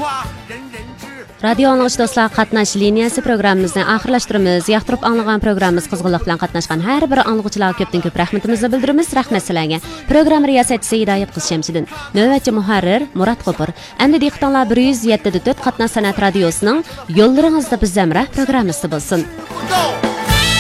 Radio anlıqçı dostlar, qatnaş liniyası programımızı axırlaşdırımız. Yaxtırıb anlığan programımız qızğınlıq bilan qatnaşqan hər bir anlıqçılarga köpdən köp rəhmətimizni bildirimiz. Rəhmət sizlərə. Proqram riyasətçisi Hidayət qız Şəmşidin, növbətçi müharrir Murat Qopur. Əmdi diqqətinizlər 107.4 Qatnaş Sənət Radiosunun Yollarınızda biz əmrə proqramısı bolsun.